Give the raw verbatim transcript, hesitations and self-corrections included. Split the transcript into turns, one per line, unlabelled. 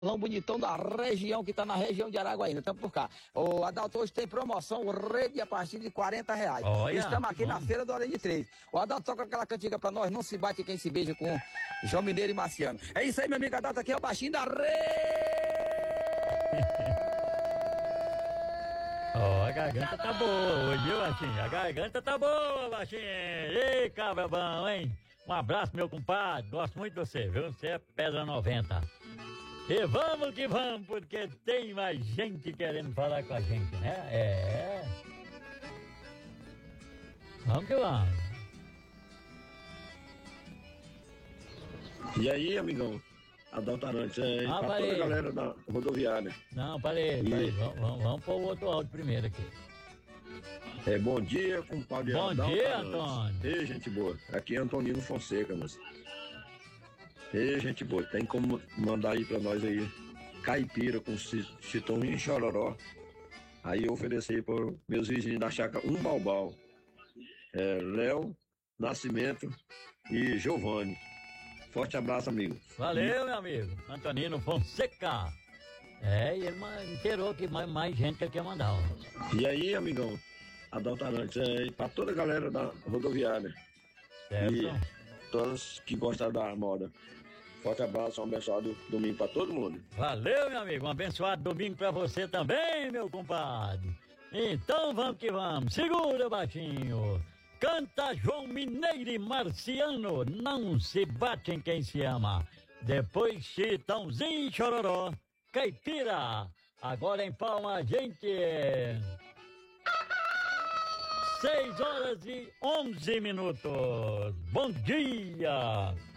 bonitão da região, que tá na região de Araguaína, estamos por cá. O Adalto, hoje tem promoção, rede a partir de quarenta reais.
Olha,
estamos aqui
bom.
na feira do Hora de Três. O Adalto toca aquela cantiga pra nós, não se bate quem se beija com João Mineiro e Marciano. É isso aí, meu amigo Adalto, aqui é o baixinho da rede.
Ó, oh, a garganta tá boa hoje, viu, baixinho? A garganta tá boa, baixinho. Ei, cabra bom, hein? Um abraço, meu compadre. Gosto muito de você, viu? Você é pedra noventa. E vamos que vamos, porque tem mais gente querendo falar com a gente, né? É. Vamos que vamos.
E aí, amigão? Adalto Arantes, é
Ah,
pra
parei.
toda a galera da rodoviária.
Não, parei, parei. Vamos, vamos, vamos pôr o outro áudio primeiro aqui.
É, bom dia, compadre.
Bom
Adalto
dia,
Arantes.
Antônio.
Ei, gente boa. Aqui é Antonino Fonseca, moço. Ei, gente boa. Tem como mandar aí pra nós aí caipira com chitãozinho e chororó. Aí eu ofereci para meus vizinhos da chácara um balbal. É, Léo, Nascimento e Giovanni. Forte abraço, amigo.
Valeu, meu amigo. Antonino Fonseca. É, e ele inteirou que mais, mais gente que ele quer mandar. Ó.
E aí, amigão? Adalto Arantes, é pra toda a galera da rodoviária.
Certo.
E todos que gostam da moda. Forte abraço, um abençoado domingo pra todo mundo.
Valeu, meu amigo. Um abençoado domingo pra você também, meu compadre. Então vamos que vamos. Segura, baixinho. Canta João Mineiro e Marciano. Não se bate em quem se ama. Depois Chitãozinho e Chororó. Caipira. Agora em Palma, gente. Seis horas e onze minutos. Bom dia.